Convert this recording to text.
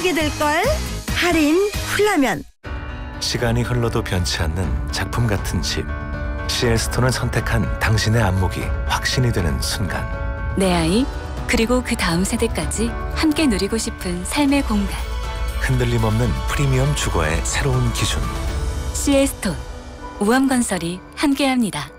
사게 될걸? 할인 훌라면. 시간이 흘러도 변치 않는 작품 같은 집. CL스톤을 선택한 당신의 안목이 확신이 되는 순간. 내 아이, 그리고 그 다음 세대까지 함께 누리고 싶은 삶의 공간. 흔들림 없는 프리미엄 주거의 새로운 기준. CL스톤, 우암건설이 함께합니다.